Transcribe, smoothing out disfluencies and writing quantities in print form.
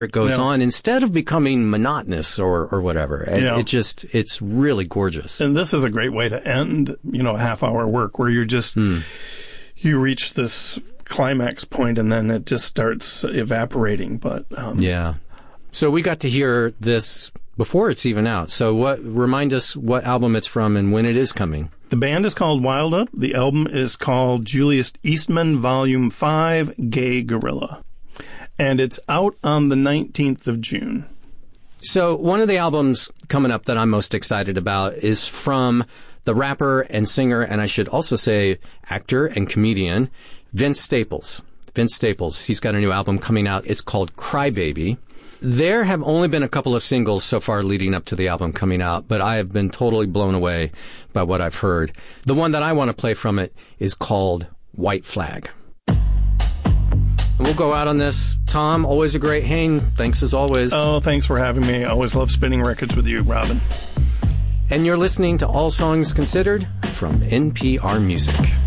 it goes on instead of becoming monotonous or whatever. It's really gorgeous. And this is a great way to end, a half-hour work where you're just, you reach this climax point and then it just starts evaporating. But so we got to hear this before it's even out. So remind us what album it's from and when it is coming. The band is called Wild Up. The album is called Julius Eastman Volume 5, Gay Gorilla. And it's out on the 19th of June. So one of the albums coming up that I'm most excited about is from the rapper and singer, and I should also say actor and comedian, Vince Staples. Vince Staples, he's got a new album coming out. It's called Crybaby. There have only been a couple of singles so far leading up to the album coming out, but I have been totally blown away by what I've heard. The one that I want to play from it is called White Flag. We'll go out on this. Tom, always a great hang. Thanks as always. Oh, thanks for having me. I always love spinning records with you, Robin. And you're listening to All Songs Considered from NPR Music.